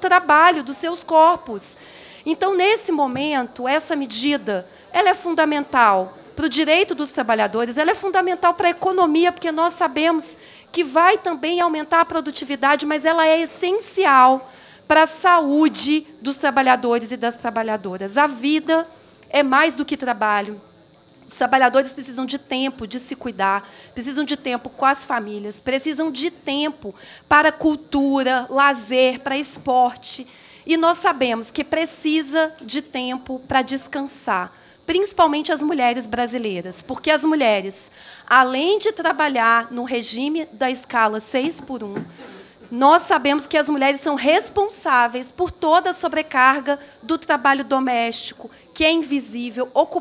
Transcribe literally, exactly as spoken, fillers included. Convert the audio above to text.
trabalho, dos seus corpos. Então, nesse momento, essa medida ela é fundamental para o direito dos trabalhadores, ela é fundamental para a economia, porque nós sabemos que vai também aumentar a produtividade, mas ela é essencial para a saúde dos trabalhadores e das trabalhadoras. A vida é mais do que trabalho. Os trabalhadores precisam de tempo de se cuidar, precisam de tempo com as famílias, precisam de tempo para cultura, lazer, para esporte. E nós sabemos que precisa de tempo para descansar, principalmente as mulheres brasileiras, porque as mulheres, além de trabalhar no regime da escala seis por um, nós sabemos que as mulheres são responsáveis por toda a sobrecarga do trabalho doméstico, que é invisível,